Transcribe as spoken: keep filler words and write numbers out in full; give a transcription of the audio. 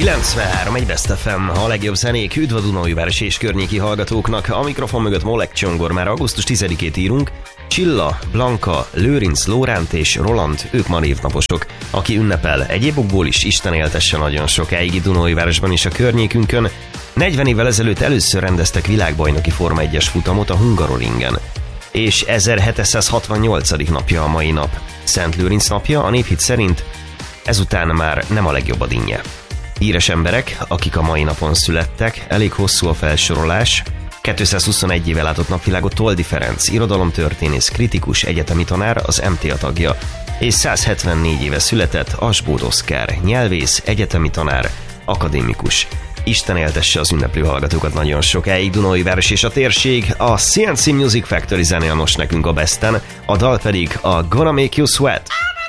kilencvenhárom egy Best ef em, a legjobb zenék, üdv a Dunaújváros és környéki hallgatóknak. A mikrofon mögött Molek Csongor, már augusztus tizedikét írunk. Csilla, Blanka, Lőrinc, Lóránt és Roland, ők ma névnaposok. Aki ünnepel, egyéb okból is, Isten éltesse nagyon sokáig itt Dunaújvárosban és a környékünkön. negyven évvel ezelőtt először rendeztek világbajnoki Forma egyes futamot a Hungaroringen. És ezerhétszázhatvannyolcadik napja a mai nap. Szent Lőrinc napja, a néphit szerint ezután már nem a legjobb a dinnye. Híres emberek, akik a mai napon születtek, elég hosszú a felsorolás. kétszázhuszonegy éve látott napvilágot Toldy Ferenc, irodalomtörténész, kritikus, egyetemi tanár, az em té á tagja, és száz hetvennégy éve született Asbód Oszkár, nyelvész, egyetemi tanár, akadémikus. Isten éltesse az ünneplő hallgatókat nagyon sokáig, Dunaújváros és a térség. A cé en cé Music Factory zenél most nekünk a besten, a dal pedig a Gonna Make You Sweat.